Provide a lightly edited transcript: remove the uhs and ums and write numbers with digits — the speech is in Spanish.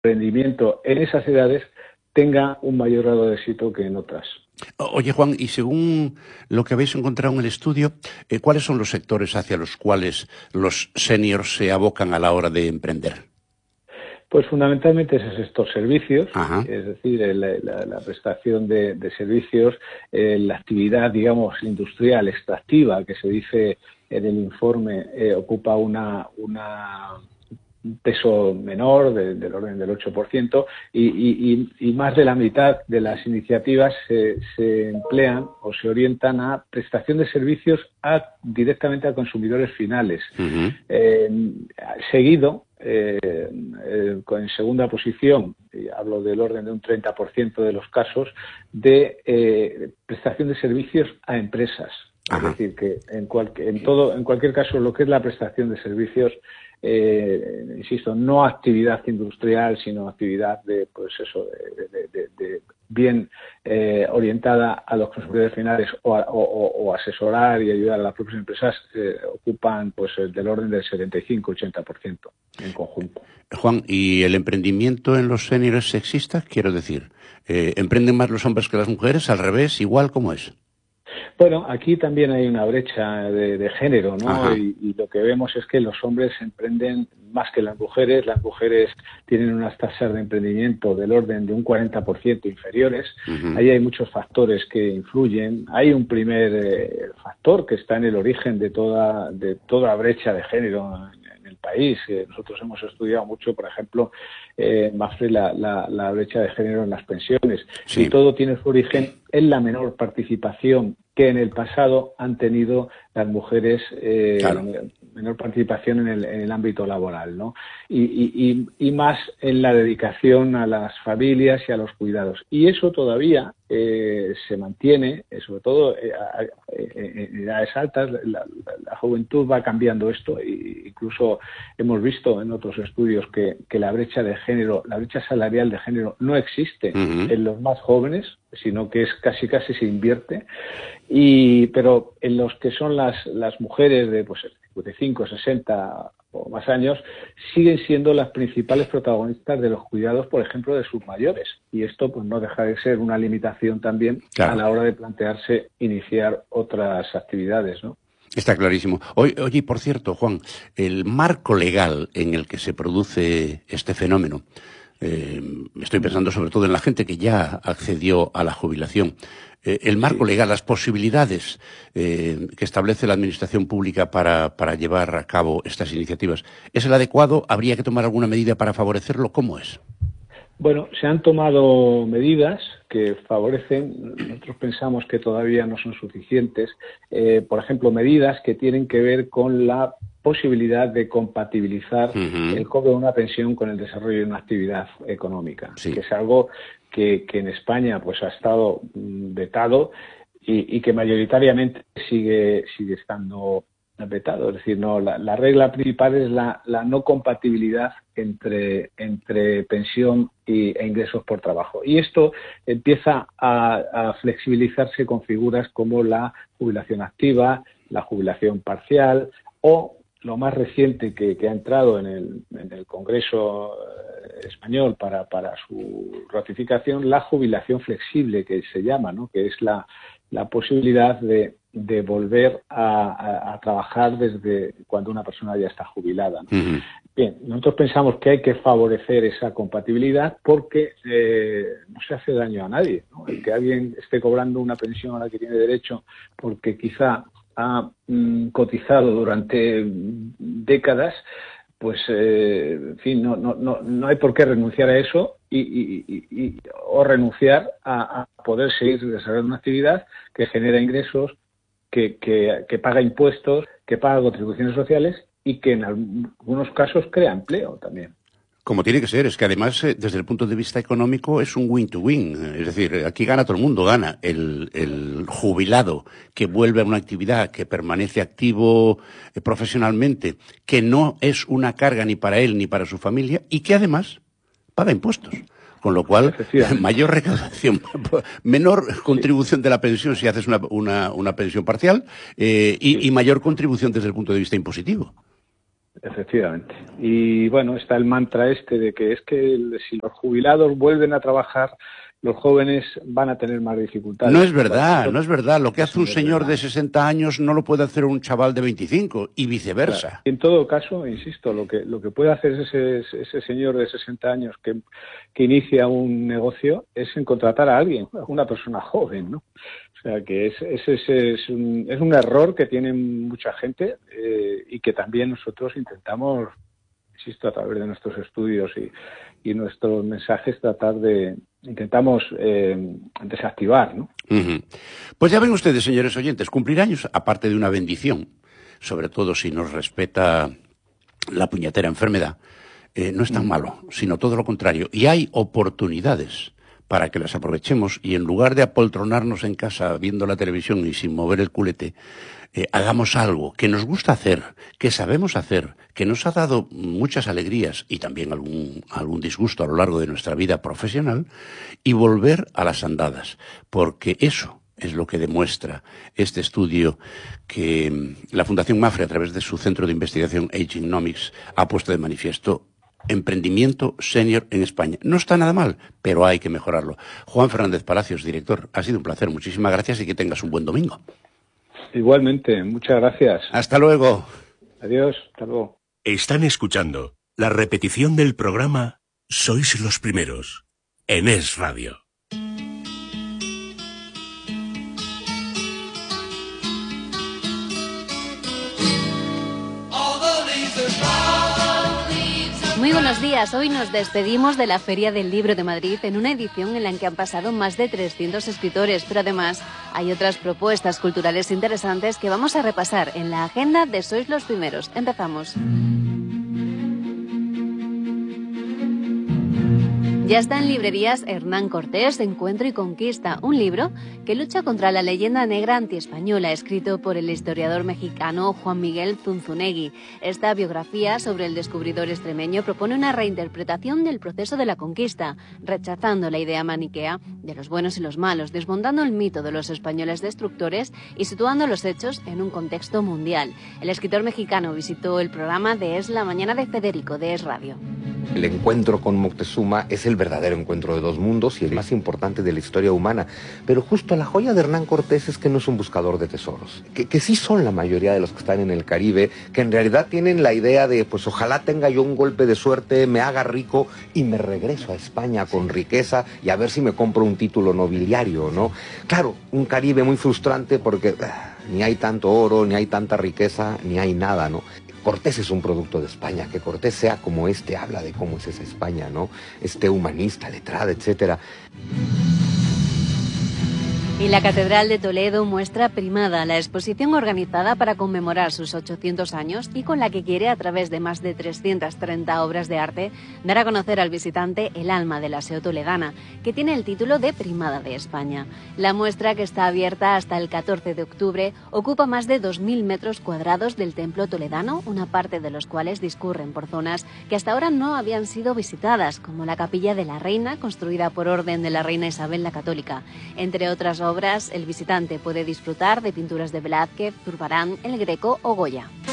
emprendimiento en esas edades tenga un mayor grado de éxito que en otras. Oye, Juan, y según lo que habéis encontrado en el estudio, ¿cuáles son los sectores hacia los cuales los seniors se abocan a la hora de emprender? Pues fundamentalmente es el sector servicios, Ajá. es decir, la prestación de servicios, la actividad, digamos, industrial, extractiva, que se dice en el informe, ocupa un peso menor del orden del 8%, y más de la mitad de las iniciativas se emplean o se orientan a prestación de servicios directamente a consumidores finales. Uh-huh. Seguido, en segunda posición, y hablo del orden de un 30% de los casos, de prestación de servicios a empresas. Ajá. Es decir, que en cualquier caso, lo que es la prestación de servicios, insisto, no actividad industrial, sino actividad de bien orientada a los consumidores finales o asesorar y ayudar a las propias empresas, ocupan pues del orden del 75-80% en conjunto. Juan, ¿y el emprendimiento en los seniors es sexista? Quiero decir, ¿emprenden más los hombres que las mujeres? ¿Al revés? ¿Igual? ¿Cómo es? Bueno, aquí también hay una brecha de género, ¿no? Y lo que vemos es que los hombres emprenden más que las mujeres. Las mujeres tienen unas tasas de emprendimiento del orden de un 40% inferiores. Uh-huh. Ahí hay muchos factores que influyen. Hay un primer factor que está en el origen de toda brecha de género en el país. Nosotros hemos estudiado mucho, por ejemplo, Mafre, la brecha de género en las pensiones. Sí. Y todo tiene su origen en la menor participación que en el pasado han tenido las mujeres, claro, menor participación en el ámbito laboral, ¿no? Y más en la dedicación a las familias y a los cuidados. Y eso todavía se mantiene, sobre todo en edades altas. La juventud va cambiando esto, e incluso hemos visto en otros estudios que la brecha de género, la brecha salarial de género no existe en los más jóvenes, sino que es casi se invierte, pero en los que son las mujeres de 55, 60 o más años, siguen siendo las principales protagonistas de los cuidados, por ejemplo, de sus mayores. Y esto pues no deja de ser una limitación también, claro, a la hora de plantearse iniciar otras actividades, ¿no? Está clarísimo. Oye, por cierto, Juan, el marco legal en el que se produce este fenómeno, estoy pensando sobre todo en la gente que ya accedió a la jubilación. El marco legal, las posibilidades que establece la Administración Pública para llevar a cabo estas iniciativas, ¿es el adecuado? ¿Habría que tomar alguna medida para favorecerlo? ¿Cómo es? Bueno, se han tomado medidas que favorecen. Nosotros pensamos que todavía no son suficientes. Por ejemplo, medidas que tienen que ver con la posibilidad de compatibilizar el cobro de una pensión con el desarrollo de una actividad económica, que es algo que en España pues ha estado vetado y que mayoritariamente sigue estando vetado. Es decir, no, la regla principal es la no compatibilidad entre pensión e ingresos por trabajo. Y esto empieza a flexibilizarse con figuras como la jubilación activa, la jubilación parcial o lo más reciente que ha entrado en el Congreso español para su ratificación, la jubilación flexible, que se llama, ¿no? Que es la posibilidad de volver a trabajar desde cuando una persona ya está jubilada, ¿no? Uh-huh. Bien, nosotros pensamos que hay que favorecer esa compatibilidad porque no se hace daño a nadie, ¿no? El que alguien esté cobrando una pensión a la que tiene derecho porque quizá ha cotizado durante décadas, pues en fin, no hay por qué renunciar a eso o renunciar a poder seguir desarrollando una actividad que genera ingresos, que paga impuestos, que paga contribuciones sociales y que en algunos casos crea empleo también. Como tiene que ser, es que además, desde el punto de vista económico, es un win-to-win. Es decir, aquí gana todo el mundo, gana el jubilado que vuelve a una actividad, que permanece activo profesionalmente, que no es una carga ni para él ni para su familia y que además paga impuestos. Con lo cual, mayor recaudación, menor contribución de la pensión si haces una pensión parcial y mayor contribución desde el punto de vista impositivo. Efectivamente. Y bueno, está el mantra este de que es que si los jubilados vuelven a trabajar, los jóvenes van a tener más dificultades. No es verdad, no es verdad. Lo que hace un señor de 60 años no lo puede hacer un chaval de 25 y viceversa. Claro. En todo caso, insisto, lo que puede hacer ese señor de 60 años que inicia un negocio es en contratar a alguien, a una persona joven, ¿no? O sea, que es un error que tiene mucha gente y que también nosotros intentamos, insisto, a través de nuestros estudios y nuestros mensajes intentamos desactivar, ¿no? Uh-huh. Pues ya ven ustedes, señores oyentes, cumplir años, aparte de una bendición, sobre todo si nos respeta la puñetera enfermedad, no es tan malo, sino todo lo contrario. Y hay oportunidades para que las aprovechemos y en lugar de apoltronarnos en casa viendo la televisión y sin mover el culete, hagamos algo que nos gusta hacer, que sabemos hacer, que nos ha dado muchas alegrías y también algún disgusto a lo largo de nuestra vida profesional y volver a las andadas, porque eso es lo que demuestra este estudio que la Fundación Mapfre, a través de su centro de investigación Agingnomics, ha puesto de manifiesto. Emprendimiento senior en España. No está nada mal, pero hay que mejorarlo. Juan Fernández Palacios, director, ha sido un placer. Muchísimas gracias y que tengas un buen domingo. Igualmente, muchas gracias. Hasta luego. Adiós, hasta luego. Están escuchando la repetición del programa Sois los Primeros, en Es Radio. Muy buenos días. Hoy nos despedimos de la Feria del Libro de Madrid en una edición en la que han pasado más de 300 escritores, pero además hay otras propuestas culturales interesantes que vamos a repasar en la agenda de Sois los Primeros. Empezamos. Ya está en librerías Hernán Cortés, Encuentro y Conquista, un libro que lucha contra la leyenda negra antiespañola, escrito por el historiador mexicano Juan Miguel Zunzunegui. Esta biografía sobre el descubridor extremeño propone una reinterpretación del proceso de la conquista, rechazando la idea maniquea de los buenos y los malos, desmontando el mito de los españoles destructores y situando los hechos en un contexto mundial. El escritor mexicano visitó el programa de Es la Mañana de Federico, de Es Radio. El encuentro con Moctezuma es el verdadero encuentro de dos mundos y el más importante de la historia humana. Pero justo la joya de Hernán Cortés es que no es un buscador de tesoros. Que sí son la mayoría de los que están en el Caribe, que en realidad tienen la idea de, pues ojalá tenga yo un golpe de suerte, me haga rico y me regreso a España con riqueza y a ver si me compro un título nobiliario, ¿no? Claro, un Caribe muy frustrante porque ni hay tanto oro, ni hay tanta riqueza, ni hay nada, ¿no? Cortés es un producto de España, que Cortés sea como habla de cómo es esa España, ¿no? Humanista, letrada, etcétera. Y la Catedral de Toledo muestra Primada, la exposición organizada para conmemorar sus 800 años y con la que quiere, a través de más de 330 obras de arte, dar a conocer al visitante el alma del aseo toledana, que tiene el título de Primada de España. La muestra, que está abierta hasta el 14 de octubre, ocupa más de 2.000 metros cuadrados del templo toledano, una parte de los cuales discurren por zonas que hasta ahora no habían sido visitadas, como la Capilla de la Reina, construida por orden de la reina Isabel la Católica. Entre otras obras, el visitante puede disfrutar de pinturas de Velázquez, Zurbarán, El Greco o Goya.